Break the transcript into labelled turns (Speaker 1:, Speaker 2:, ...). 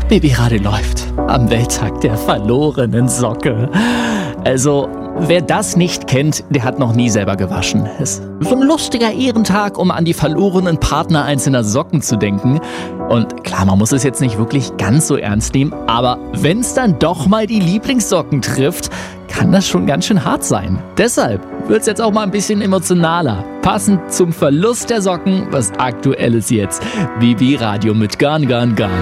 Speaker 1: Bibi Radio läuft am Welttag der verlorenen Socke. Also, wer das nicht kennt, der hat noch nie selber gewaschen. Es ist so ein lustiger Ehrentag, um an die verlorenen Partner einzelner Socken zu denken. Und klar, man muss es jetzt nicht wirklich ganz so ernst nehmen, aber wenn es dann doch mal die Lieblingssocken trifft, kann das schon ganz schön hart sein. Deshalb wird es jetzt auch mal ein bisschen emotionaler. Passend zum Verlust der Socken, was Aktuelles jetzt. Bibi Radio mit Garn, Garn, Garn.